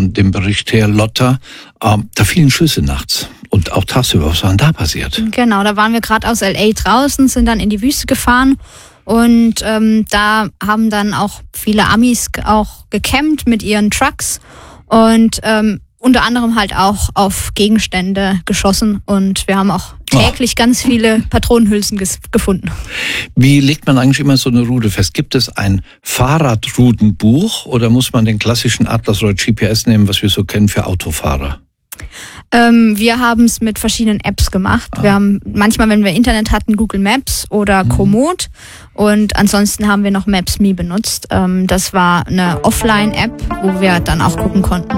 von dem Bericht her, Lotta, da fielen Schüsse nachts und auch tagsüber. Was war denn da passiert? Genau, da waren wir gerade aus L.A. draußen, sind dann in die Wüste gefahren und da haben dann auch viele Amis auch gecampt mit ihren Trucks und unter anderem halt auch auf Gegenstände geschossen und wir haben auch täglich ganz viele Patronenhülsen gefunden. Wie legt man eigentlich immer so eine Route fest? Gibt es ein Fahrradroutenbuch oder muss man den klassischen Atlas oder GPS nehmen, was wir so kennen für Autofahrer? Wir haben es mit verschiedenen Apps gemacht. Wir haben manchmal, wenn wir Internet hatten, Google Maps oder Komoot und ansonsten haben wir noch Maps.me benutzt. Das war eine Offline-App, wo wir dann auch gucken konnten.